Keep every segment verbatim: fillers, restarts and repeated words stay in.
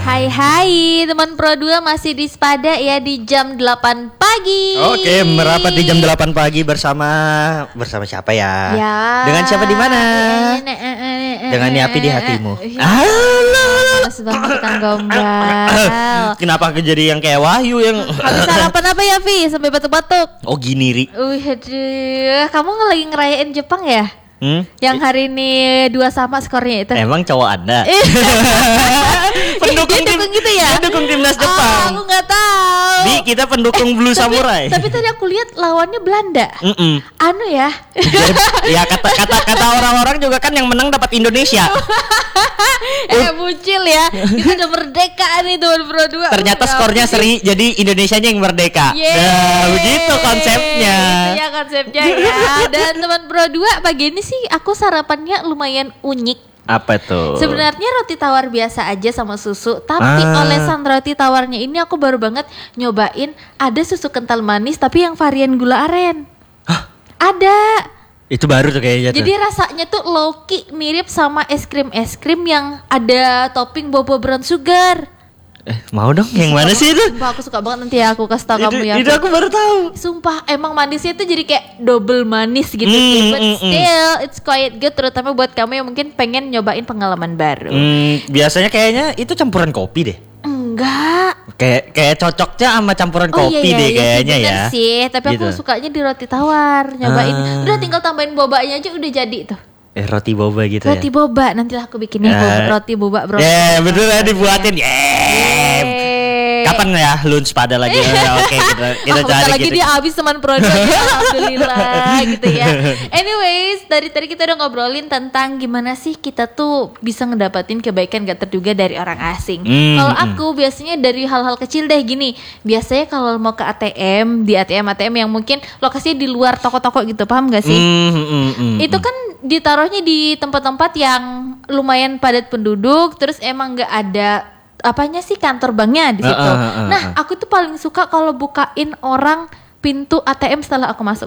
Hai hai teman Pro dua, masih di Spada ya di jam delapan pagi. Oke, merapat di jam delapan pagi bersama bersama siapa ya? Ya. Dengan siapa di mana? Dengan Yapi di hatimu. Males banget kan gombal. Kenapa aku jadi yang kayak Wahyu yang Habis sarapan apa ya, Vi? Sampai batuk-batuk. Oh gini, Ri. Wih, aduh. Kamu lagi ngerayain Jepang ya? Hmm? Yang hari ini dua sama skornya itu. Emang cowok Anda? pendukung tim gitu ya? Pendukung timnas Jepang. Oh, aku nggak tahu. Di kita pendukung eh, Blue tapi, Samurai. Tapi tadi aku lihat lawannya Belanda. Mm-mm. Anu ya. Ya kata kata kata orang-orang juga kan yang menang dapat Indonesia. eh bucil ya. Kita udah merdeka nih teman Pro dua. Ternyata uh, skornya seri, jadi Indonesianya yang merdeka. Yeay. Nah, begitu konsepnya. Itu ya konsepnya ya. Dan teman Pro dua pagi ini sih aku sarapannya lumayan unik. Apa tuh? Sebenarnya roti tawar biasa aja sama susu, tapi Ah. olesan roti tawarnya ini aku baru banget nyobain ada susu kental manis tapi yang varian gula aren. Hah? Ada. Itu baru tuh kayaknya tuh. Jadi rasanya tuh low-key mirip sama es krim-es krim yang ada topping boba brown sugar. Eh, mau dong yang mana sih itu? Sumpah aku suka banget, nanti ya aku kasih tau kamu ya. Itu aku baru tahu. Sumpah emang manisnya tuh jadi kayak double manis gitu Mm, sih. But mm, mm. still it's quite good, terutama buat kamu yang mungkin pengen nyobain pengalaman baru. Hmm, biasanya kayaknya itu campuran kopi deh. Enggak. Kayak kayak cocoknya sama campuran Oh kopi iya, deh iya, kayaknya sih, bener ya. sih, tapi aku Gitu. sukanya di roti tawar. Nyobain. Ah. Udah tinggal tambahin bobanya aja udah jadi tuh. Eh roti boba gitu Roti ya. boba, nantilah aku bikinnya Eh, boba, roti boba bro. Ya, betul ya dibuatin. Yeah. Yeay. Kapan ya lunch pada lagi? Ya, oke kita kita Ah, bentar cari lagi gitu. dia habis teman produk. Alhamdulillah gitu ya. Anyways, dari tadi kita udah ngobrolin tentang gimana sih kita tuh bisa ngedapatin kebaikan gak terduga dari orang asing. Hmm, Kalau hmm. aku biasanya dari hal-hal kecil deh gini. Biasanya kalau mau ke A T M, di A T M A T M yang mungkin lokasinya di luar toko-toko gitu, paham gak sih? Hmm, hmm, hmm, hmm, Itu hmm. kan ditaruhnya di tempat-tempat yang lumayan padat penduduk, terus emang gak ada apanya sih kantor banknya di situ. Uh, uh, uh, uh, Nah, aku tuh paling suka kalau bukain orang pintu A T M setelah aku masuk.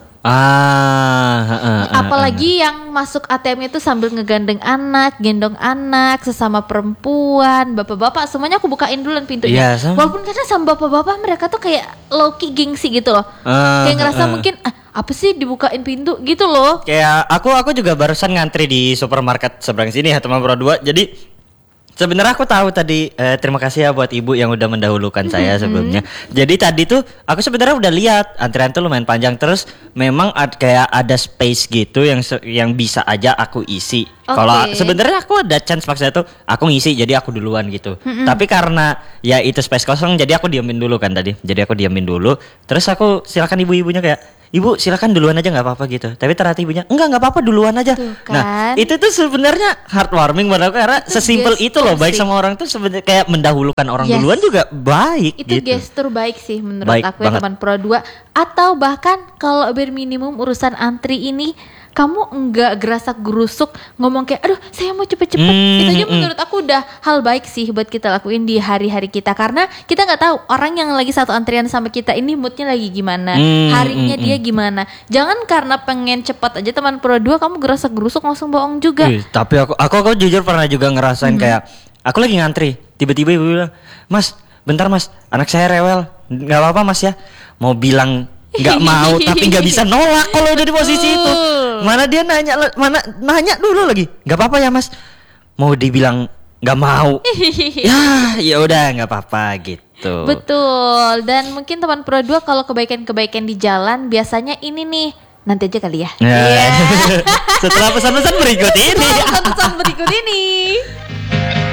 Ah, uh, uh, uh, Apalagi yang masuk A T M itu sambil ngegandeng anak, gendong anak, sesama perempuan, bapak-bapak, semuanya aku bukain duluan pintunya. Iya, sama. Walaupun kadang sama bapak-bapak mereka tuh kayak low key gengsi gitu loh. Uh, kayak ngerasa uh, uh. mungkin ah, apa sih dibukain pintu gitu loh. Kayak aku aku juga barusan ngantri di supermarket seberang sini ya teman Pro dua. Jadi sebenarnya aku tahu tadi eh, terima kasih ya buat ibu yang udah mendahulukan saya sebelumnya. Jadi tadi tuh aku sebenarnya udah lihat antrian tuh lumayan panjang, terus memang ad, kayak ada space gitu yang se- yang bisa aja aku isi. Oke. Kalau sebenarnya aku ada chance maksudnya tuh aku ngisi jadi aku duluan gitu. Tapi karena ya itu space kosong jadi aku diamin dulu kan tadi. Jadi aku diamin dulu. Terus aku silakan ibu-ibunya kayak ibu silakan duluan aja nggak apa-apa gitu. Tapi ternyata ibunya enggak nggak apa-apa duluan aja. Tuh kan. Nah itu tuh sebenarnya heartwarming buat aku karena Itu sesimpel itu loh, gestur baik sih. sama orang tuh sebenarnya kayak mendahulukan orang Yes. duluan juga baik Itu gitu. gestur baik sih menurut Baik aku ya banget. teman Pro dua. Atau bahkan kalau berminimum urusan antri ini kamu enggak gerasak gerusuk ngomong kayak aduh saya mau cepet-cepet. Hmm, Itu aja hmm. menurut aku udah hal baik sih buat kita lakuin di hari-hari kita, karena kita nggak tahu orang yang lagi satu antrian sama kita ini moodnya lagi gimana, Hmm, harinya hmm, dia gimana. Jangan karena pengen cepat aja teman Pro dua kamu gerasak gerusuk langsung bohong juga. Wih, tapi aku, aku aku jujur pernah juga ngerasain kayak aku lagi ngantri, tiba-tiba ibu bilang, "Mas, bentar Mas, anak saya rewel." "Nggak apa-apa Mas ya." Mau bilang nggak mau tapi nggak bisa nolak kalau udah di posisi itu. Mana dia nanya mana nanya dulu lagi. "Nggak apa-apa ya Mas." Mau dibilang nggak mau. Ya, ya udah nggak apa-apa gitu. Betul. Dan mungkin teman Pro dua kalau kebaikan-kebaikan di jalan biasanya ini nih. Nanti aja kali ya. Ya. Setelah pesan-pesan berikut ini. Pesan-pesan berikut ini.